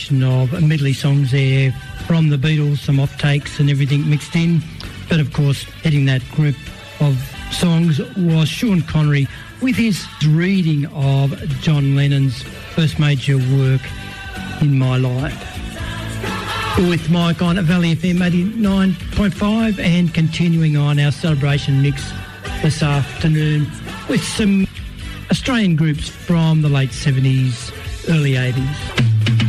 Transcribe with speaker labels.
Speaker 1: combination of medley songs there from the Beatles, some offtakes and everything mixed in. But of course, heading that group of songs was Sean Connery with his reading of John Lennon's first major work, In My Life. With Mike on Valley FM 89.5 and continuing on our celebration mix this afternoon with some Australian groups from the late 70s, early 80s.